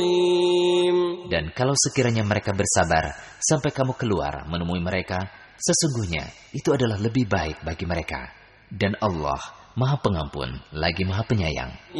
Dan kalau sekiranya mereka bersabar sampai kamu keluar menemui mereka, sesungguhnya itu adalah lebih baik bagi mereka. Dan Allah Maha Pengampun lagi Maha Penyayang.